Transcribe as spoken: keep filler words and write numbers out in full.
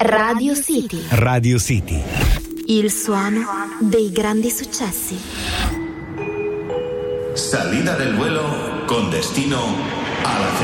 Radio City. Radio City. Il suono dei grandi successi. Salida del vuelo con destino a la